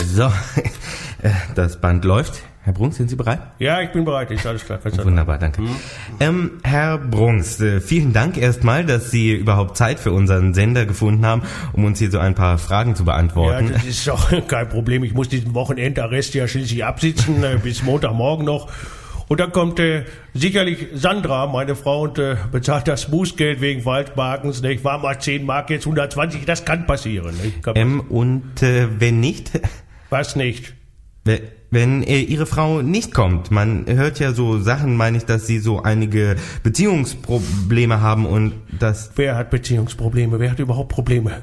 So, das Band läuft. Herr Brunks, sind Sie bereit? Ja, ich bin bereit. Ist alles klar. Wunderbar, danke. Herr Brunks, vielen Dank erstmal, dass Sie überhaupt Zeit für unseren Sender gefunden haben, um uns hier so ein paar Fragen zu beantworten. Ja, das ist doch kein Problem. Ich muss diesen Wochenendarrest ja schließlich absitzen, bis Montagmorgen noch. Und dann kommt sicherlich Sandra, meine Frau, und bezahlt das Bußgeld wegen Falschparkens. Nicht? War mal 10 Mark, jetzt 120, das kann passieren. Nicht? Wenn nicht? Was nicht? Wenn Ihre Frau nicht kommt, man hört ja so Sachen, meine ich, dass Sie so einige Beziehungsprobleme haben und das... Wer hat Beziehungsprobleme? Wer hat überhaupt Probleme?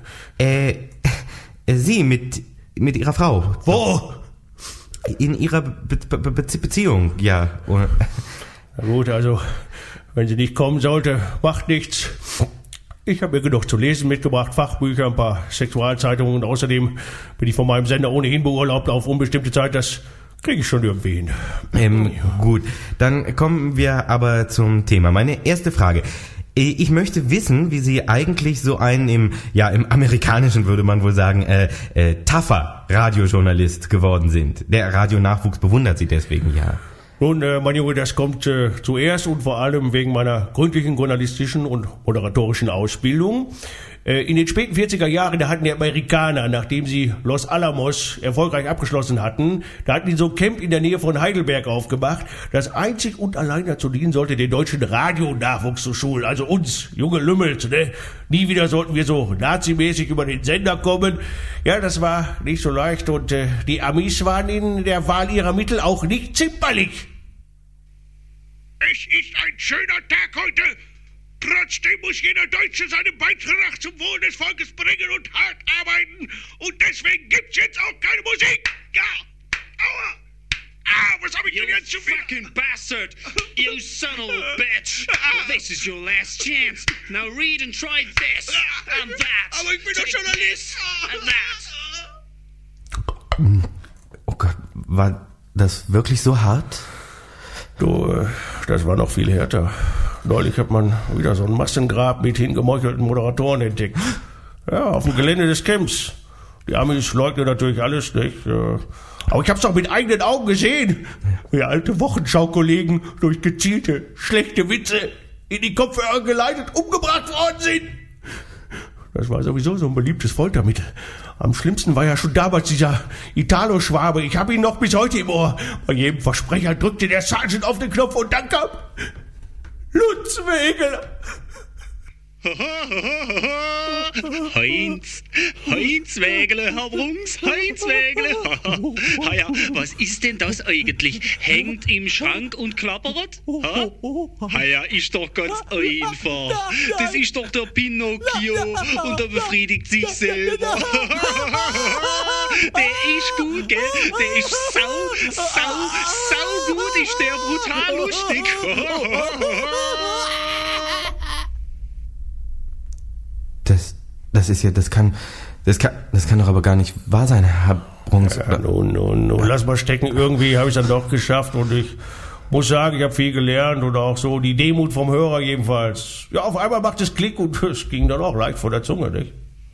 Sie mit Ihrer Frau. Wo? In Ihrer Beziehung, ja. Na gut, also, wenn sie nicht kommen sollte, macht nichts. Ich habe mir genug zu lesen mitgebracht, Fachbücher, ein paar Sexualzeitungen und außerdem bin ich von meinem Sender ohnehin beurlaubt auf unbestimmte Zeit. Das kriege ich schon irgendwie hin. Gut, dann kommen wir aber zum Thema. Meine erste Frage. Ich möchte wissen, wie Sie eigentlich so einen im Amerikanischen würde man wohl sagen, tougher Radiojournalist geworden sind. Der Radionachwuchs bewundert Sie deswegen, ja. Nun, mein Junge, das kommt zuerst und vor allem wegen meiner gründlichen journalistischen und moderatorischen Ausbildung. In den späten 40er Jahren, da hatten die Amerikaner, nachdem sie Los Alamos erfolgreich abgeschlossen hatten, da hatten die so ein Camp in der Nähe von Heidelberg aufgemacht, das einzig und allein dazu dienen sollte, den deutschen Radionachwuchs zu schulen, also uns, junge Lümmels, ne? Nie wieder sollten wir so nazimäßig über den Sender kommen. Ja, das war nicht so leicht und die Amis waren in der Wahl ihrer Mittel auch nicht zimperlich. Es ist ein schöner Tag heute. Trotzdem muss jeder Deutsche seinen Beitrag zum Wohl des Volkes bringen und hart arbeiten. Und deswegen gibt's jetzt auch keine Musik. Ja. Aua. Was hab ich denn jetzt schon wieder? Fucking bastard! You son of a bitch! This is your last chance. Now read and try this and that. Aber ich bin doch Journalist. And that. Oh Gott, war das wirklich so hart? Du, das war noch viel härter. Neulich hat man wieder so ein Massengrab mit hingemeuchelten Moderatoren entdeckt. Ja, auf dem Gelände des Camps. Die Amis leugnen natürlich alles, nicht? Aber ich hab's doch mit eigenen Augen gesehen, wie alte Wochenschau-Kollegen durch gezielte, schlechte Witze in die Kopfhörer geleitet umgebracht worden sind. Das war sowieso so ein beliebtes Foltermittel. Am schlimmsten war ja schon damals dieser Italo-Schwabe. Ich hab ihn noch bis heute im Ohr. Bei jedem Versprecher drückte der Sergeant auf den Knopf und dann kam Lutz Wegeler. Heinz Wägele, Herr Brunks, Heinz Wägele. Ja, was ist denn das eigentlich? Hängt im Schrank und klappert? Ja, ist doch ganz einfach. Das ist doch der Pinocchio und er befriedigt sich selber. Der ist gut, gell? Der ist sau gut, ist der brutal lustig. Das kann doch aber gar nicht wahr sein, Herr Brunks. Ja, nun, lass mal stecken. Irgendwie habe ich es dann doch geschafft und ich muss sagen, ich habe viel gelernt und auch so die Demut vom Hörer jedenfalls. Ja, auf einmal macht es Klick und es ging dann auch leicht vor der Zunge, nicht?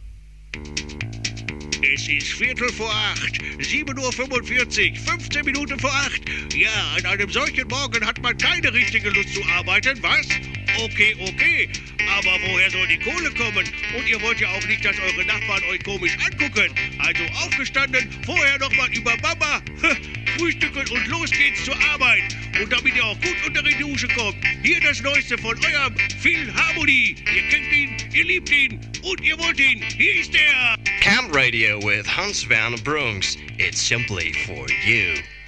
Es ist 7:45, 7:45, 15 Minuten vor 8. Ja, an einem solchen Morgen hat man keine richtige Lust zu arbeiten, was? Okay. Aber woher soll die Kohle kommen? Und ihr wollt ja auch nicht, dass eure Nachbarn euch komisch angucken. Also aufgestanden, vorher nochmal über Mama, frühstücken und los geht's zur Arbeit. Und damit ihr auch gut unter die Dusche kommt, hier das Neueste von eurem Philharmonie. Ihr kennt ihn, ihr liebt ihn und ihr wollt ihn. Hier ist er. Camp Radio with Hans Werner Brunks. It's simply for you.